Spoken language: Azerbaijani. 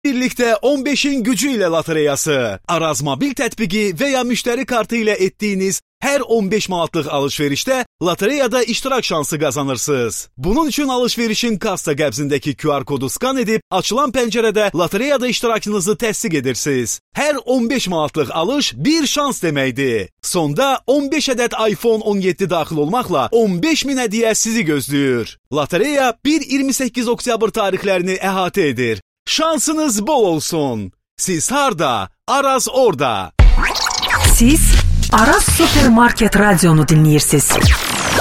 Birlikte 15'in gücüyle lotereyası. Araz mobil tətbiqi veya müşteri kartı ile ettiğiniz her 15 manatlıq alışverişte lotereyada iştirak şansı kazanırsınız. Bunun için alışverişin kassa qəbzindeki QR kodu skan edip açılan pencerede lotereyada iştirakınızı təsdiq edirsiniz. Her 15 manatlıq alış bir şans deməkdir. Sonda 15 adet iPhone 17 daxil olmaqla 15.000 hədiyyə sizi gözləyir. Lotereya 1-28 oktyabr tarixlərini əhatə edir. Şansınız bol olsun. Siz harda? Araz orada. Siz Araz Supermarket Radyo'nu dinləyirsiniz.